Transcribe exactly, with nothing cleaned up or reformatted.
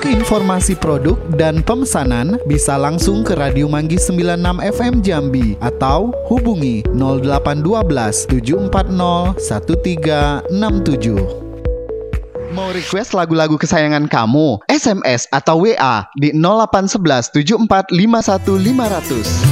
Untuk informasi produk dan pemesanan bisa langsung ke Radio Manggis sembilan puluh enam F M Jambi atau hubungi nol delapan satu dua tujuh empat nol satu tiga enam tujuh. Mau request lagu-lagu kesayangan kamu? S M S atau W A di nol delapan satu satu tujuh empat lima satu lima nol nol.